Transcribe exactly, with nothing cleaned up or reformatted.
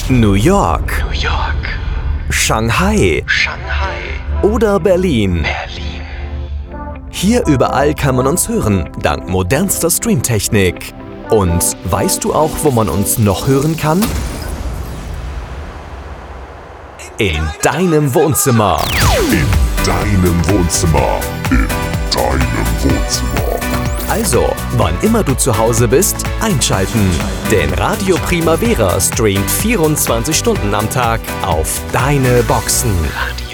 New York, New York, Shanghai, Shanghai, oder Berlin. Berlin. Hier überall kann man uns hören, dank modernster Streamtechnik. Und weißt du auch, wo man uns noch hören kann? In deinem Wohnzimmer. In deinem Wohnzimmer. In deinem Wohnzimmer. Also, wann immer du zu Hause bist, einschalten. Denn Radio Primavera streamt vierundzwanzig Stunden am Tag auf deine Boxen. Radio